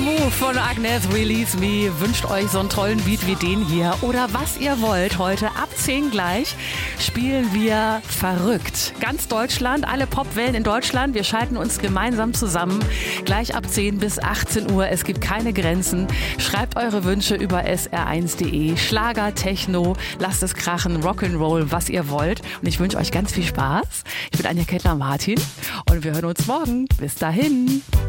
Move von Agnes, Release Me. Wünscht euch so einen tollen Beat wie den hier oder was ihr wollt. Heute ab 10 gleich spielen wir verrückt. Ganz Deutschland, alle Popwellen in Deutschland. Wir schalten uns gemeinsam zusammen. Gleich ab 10 bis 18 Uhr. Es gibt keine Grenzen. Schreibt eure Wünsche über sr1.de. Schlager, Techno, lasst es krachen, Rock'n'Roll, was ihr wollt. Und ich wünsche euch ganz viel Spaß. Ich bin Anja Kettler-Martin und wir hören uns morgen. Bis dahin.